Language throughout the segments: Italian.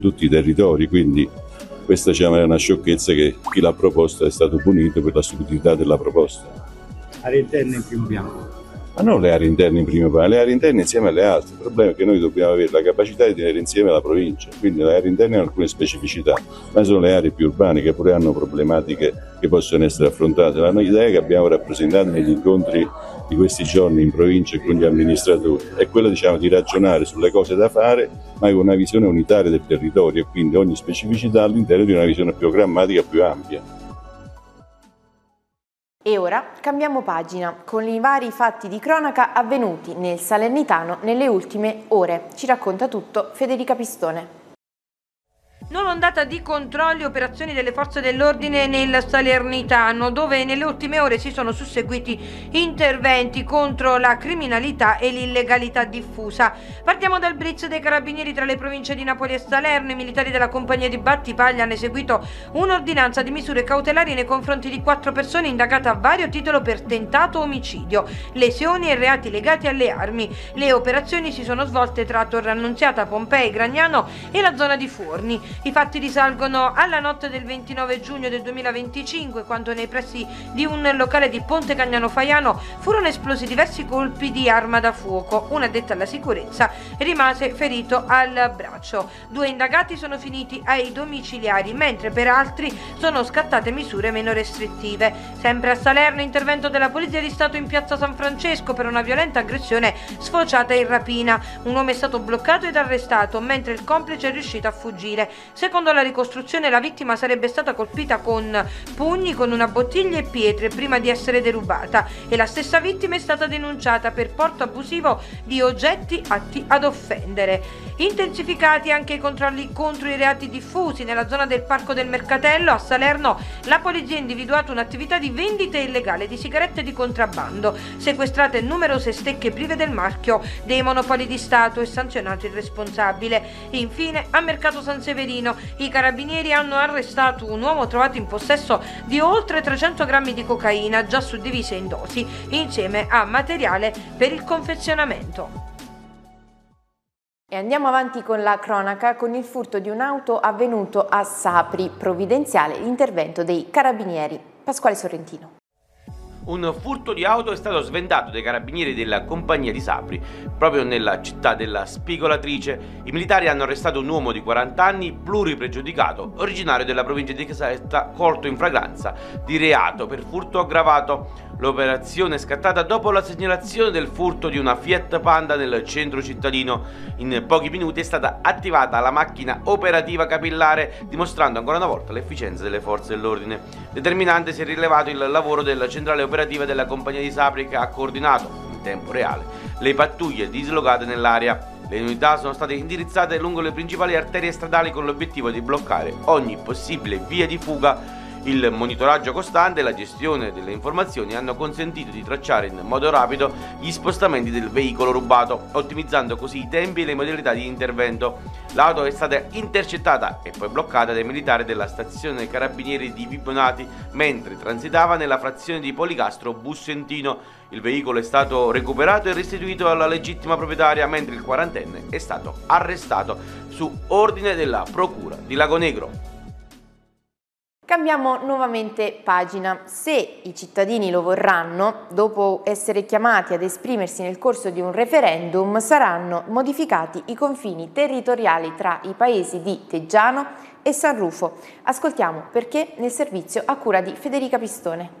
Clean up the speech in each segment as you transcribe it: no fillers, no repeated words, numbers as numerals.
tutti i territori, quindi questa è una sciocchezza che chi l'ha proposta è stato punito per la stupidità della proposta. Aree interne in primo piano. Ma non le aree interne in primo piano, le aree interne insieme alle altre. Il problema è che noi dobbiamo avere la capacità di tenere insieme la provincia, quindi le aree interne hanno alcune specificità, ma sono le aree più urbane che pure hanno problematiche che possono essere affrontate. La idea che abbiamo rappresentato negli incontri di questi giorni in provincia e con gli amministratori è quella di ragionare sulle cose da fare, ma con una visione unitaria del territorio e quindi ogni specificità all'interno di una visione programmatica più ampia. E ora cambiamo pagina con i vari fatti di cronaca avvenuti nel Salernitano nelle ultime ore. Ci racconta tutto Federica Pistone. Non ondata di controlli e operazioni delle forze dell'ordine nel Salernitano, dove nelle ultime ore si sono susseguiti interventi contro la criminalità e l'illegalità diffusa. Partiamo dal blitz dei carabinieri tra le province di Napoli e Salerno. I militari della compagnia di Battipaglia hanno eseguito un'ordinanza di misure cautelari nei confronti di 4 persone indagate a vario titolo per tentato omicidio, lesioni e reati legati alle armi. Le operazioni si sono svolte tra Torre Annunziata, Pompei, Gragnano e la zona di Fuorni. I fatti risalgono alla notte del 29 giugno del 2025, quando nei pressi di un locale di Ponte Cagnano Faiano furono esplosi diversi colpi di arma da fuoco. Un addetto alla sicurezza rimase ferito al braccio. 2 indagati sono finiti ai domiciliari, mentre per altri sono scattate misure meno restrittive. Sempre a Salerno, intervento della Polizia di Stato in piazza San Francesco per una violenta aggressione sfociata in rapina. Un uomo è stato bloccato ed arrestato, mentre il complice è riuscito a fuggire. Secondo la ricostruzione, la vittima sarebbe stata colpita con pugni, con una bottiglia e pietre prima di essere derubata, e la stessa vittima è stata denunciata per porto abusivo di oggetti atti ad offendere. Intensificati anche i controlli contro i reati diffusi nella zona del Parco del Mercatello. A Salerno la polizia ha individuato un'attività di vendita illegale di sigarette di contrabbando, sequestrate numerose stecche prive del marchio dei Monopoli di Stato e sanzionato il responsabile. Infine, a Mercato San Severino i carabinieri hanno arrestato un uomo trovato in possesso di oltre 300 grammi di cocaina già suddivise in dosi, insieme a materiale per il confezionamento. E andiamo avanti con la cronaca con il furto di un'auto avvenuto a Sapri, provvidenziale l'intervento dei carabinieri. Pasquale Sorrentino. Un furto di auto è stato sventato dai carabinieri della compagnia di Sapri, proprio nella città della Spigolatrice. I militari hanno arrestato un uomo di 40 anni, pluripregiudicato, originario della provincia di Caserta, colto in flagranza di reato per furto aggravato. L'operazione è scattata dopo la segnalazione del furto di una Fiat Panda nel centro cittadino. In pochi minuti è stata attivata la macchina operativa capillare, dimostrando ancora una volta l'efficienza delle forze dell'ordine. Determinante si è rilevato il lavoro della centrale operativa della compagnia di Sapri, che ha coordinato in tempo reale le pattuglie dislocate nell'area. Le unità sono state indirizzate lungo le principali arterie stradali con l'obiettivo di bloccare ogni possibile via di fuga. Il monitoraggio costante e la gestione delle informazioni hanno consentito di tracciare in modo rapido gli spostamenti del veicolo rubato, ottimizzando così i tempi e le modalità di intervento. L'auto è stata intercettata e poi bloccata dai militari della stazione carabinieri di Vibonati mentre transitava nella frazione di Policastro Bussentino. Il veicolo è stato recuperato e restituito alla legittima proprietaria, mentre il quarantenne è stato arrestato su ordine della Procura di Lagonegro. Cambiamo nuovamente pagina. Se i cittadini lo vorranno, dopo essere chiamati ad esprimersi nel corso di un referendum, saranno modificati i confini territoriali tra i paesi di Teggiano e San Rufo. Ascoltiamo perché nel servizio a cura di Federica Pistone.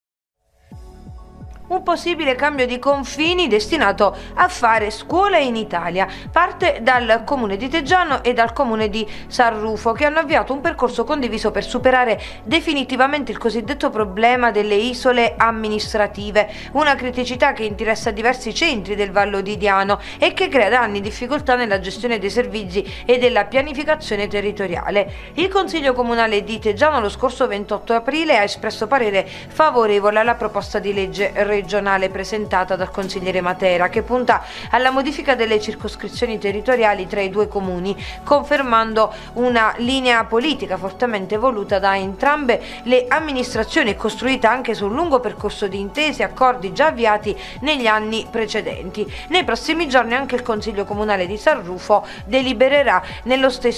Un possibile cambio di confini destinato a fare scuola in Italia parte dal comune di Teggiano e dal comune di San Rufo, che hanno avviato un percorso condiviso per superare definitivamente il cosiddetto problema delle isole amministrative, una criticità che interessa diversi centri del Vallo di Diano e che crea da anni difficoltà nella gestione dei servizi e della pianificazione territoriale. Il Consiglio Comunale di Teggiano lo scorso 28 aprile ha espresso parere favorevole alla proposta di legge regionale presentata dal consigliere Matera, che punta alla modifica delle circoscrizioni territoriali tra i due comuni, confermando una linea politica fortemente voluta da entrambe le amministrazioni e costruita anche su un lungo percorso di intese e accordi già avviati negli anni precedenti. Nei prossimi giorni anche il Consiglio Comunale di San Rufo delibererà nello stesso